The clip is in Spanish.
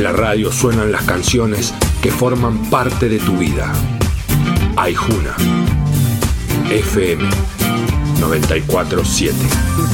En la radio suenan las canciones que forman parte de tu vida. Aijuna FM 94.7.